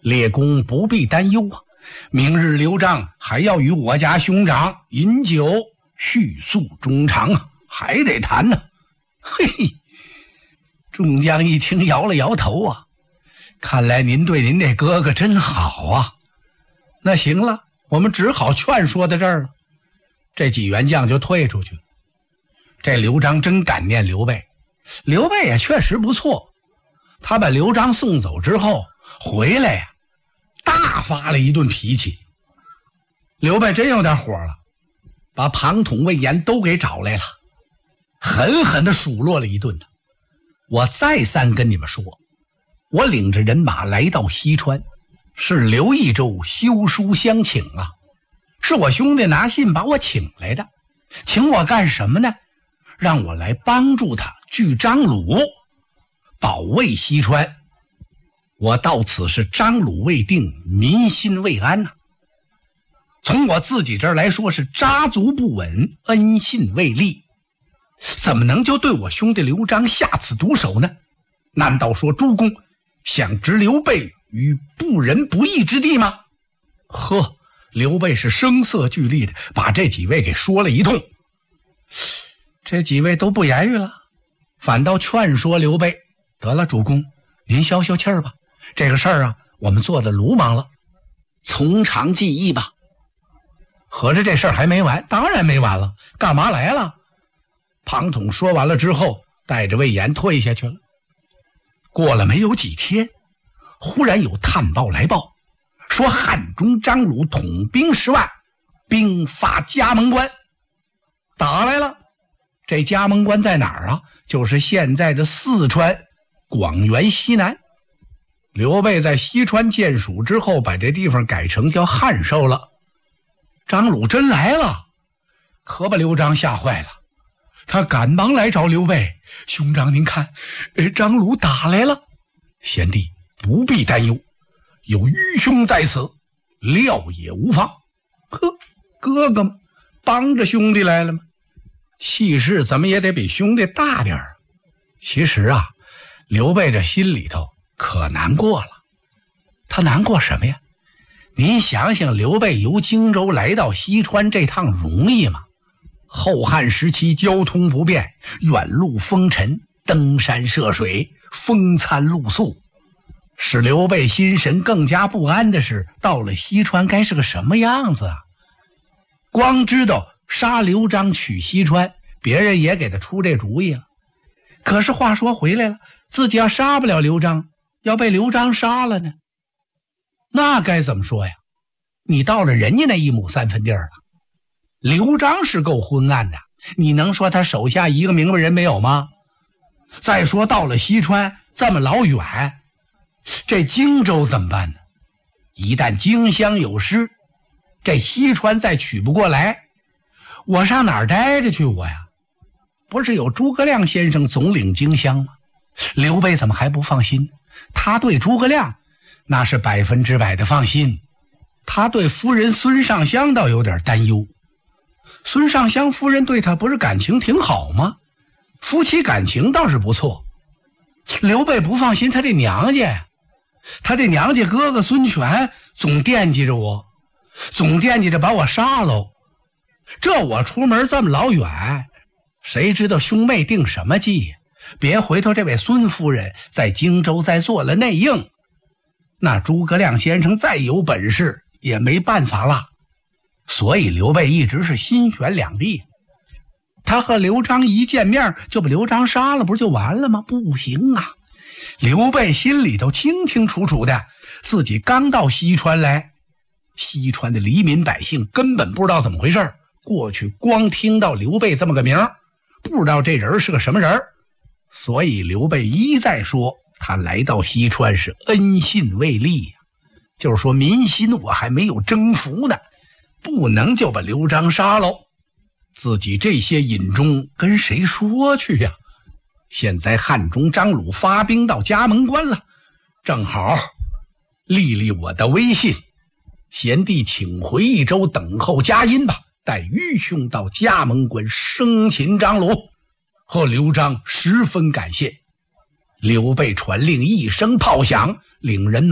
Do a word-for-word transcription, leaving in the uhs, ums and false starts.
列公不必担忧啊，明日刘璋还要与我家兄长饮酒叙诉衷肠啊，还得谈呢。嘿，众将一听摇了摇头啊，看来您对您这哥哥真好啊。那行了，我们只好劝说到这儿了。这几员将就退出去了。这刘璋真感念刘备，刘备也确实不错。他把刘璋送走之后回来呀，大发了一顿脾气。刘备真有点火了，把庞统、魏延都给找来了，狠狠地数落了一顿。我再三跟你们说，我领着人马来到西川，是刘益州修书相请啊，是我兄弟拿信把我请来的。请我干什么呢？让我来帮助他拒张鲁，保卫西川。我到此是张鲁未定，民心未安呐、啊。从我自己这儿来说是扎足不稳，恩信未立，怎么能就对我兄弟刘璋下此毒手呢？难道说诸公想置刘备于不仁不义之地吗？呵，刘备是声色俱厉的把这几位给说了一通。这几位都不言语了，反倒劝说刘备，得了，主公您消消气儿吧，这个事儿啊我们做的鲁莽了，从长计议吧。合着这事儿还没完，当然没完了，干嘛来了？庞统说完了之后，带着魏延退下去了。过了没有几天，忽然有探报来报，说汉中张鲁统兵十万，兵发葭萌关，打来了。这葭萌关在哪儿啊？就是现在的四川广元西南。刘备在西川建蜀之后，把这地方改成叫汉寿了。张鲁真来了，可把刘璋吓坏了。他赶忙来找刘备，兄长您看，张鲁打来了。贤弟不必担忧，有愚兄在此，料也无妨。呵，哥哥们帮着兄弟来了吗？气势怎么也得比兄弟大点儿。其实啊，刘备这心里头可难过了。他难过什么呀？您想想，刘备由荆州来到西川这趟容易吗？后汉时期交通不便，远路风尘，登山涉水，风餐露宿，使刘备心神更加不安的是，到了西川该是个什么样子啊？光知道杀刘璋取西川，别人也给他出这主意了。可是话说回来了，自己要杀不了刘璋，要被刘璋杀了呢，那该怎么说呀？你到了人家那一亩三分地儿了，刘璋是够昏暗的，你能说他手下一个明白人没有吗？再说到了西川这么老远，这荆州怎么办呢？一旦荆襄有失，这西川再取不过来，我上哪儿待着去我呀？不是有诸葛亮先生总领荆襄吗？刘备怎么还不放心？他对诸葛亮那是百分之百的放心，他对夫人孙尚香倒有点担忧。孙尚香夫人对他不是感情挺好吗？夫妻感情倒是不错。刘备不放心他这娘家，他这娘家哥哥孙权总惦记着我，总惦记着把我杀喽。这我出门这么老远，谁知道兄妹定什么计？别回头这位孙夫人在荆州再做了内应，那诸葛亮先生再有本事也没办法了。所以刘备一直是心悬两地，他和刘璋一见面就把刘璋杀了，不是就完了吗？不行啊！刘备心里头清清楚楚的，自己刚到西川来，西川的黎民百姓根本不知道怎么回事，过去光听到刘备这么个名，不知道这人是个什么人，所以刘备一再说他来到西川是恩信未立呀，就是说民心我还没有征服呢，不能就把刘璋杀喽。自己这些隐衷跟谁说去呀？现在汉中张鲁发兵到葭萌关了，正好立立我的威信，贤弟请回益州等候佳音吧，待愚兄到葭萌关生擒张鲁。和刘璋十分感谢。刘备传令，一声炮响，领人